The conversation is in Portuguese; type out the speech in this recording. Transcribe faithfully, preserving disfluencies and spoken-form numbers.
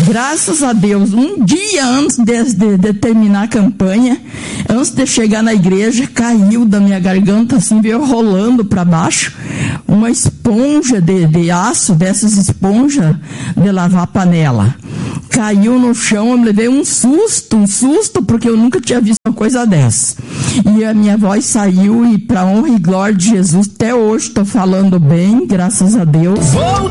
Graças a Deus, um dia antes de, de, de terminar a campanha, antes de chegar na igreja, caiu da minha garganta, assim, veio rolando para baixo, uma esponja de, de aço, dessas esponjas de lavar panela. Caiu no chão, eu me levei um susto, um susto, porque eu nunca tinha visto uma coisa dessa. E a minha voz saiu, e para honra e glória de Jesus, até hoje estou falando bem, graças a Deus.